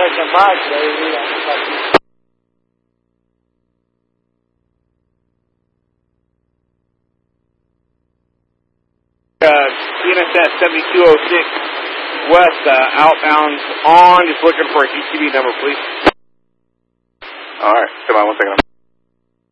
second by today. CNSS 7206 West, outbound on, just looking for a GTV number, please. Alright, come on, 1 second.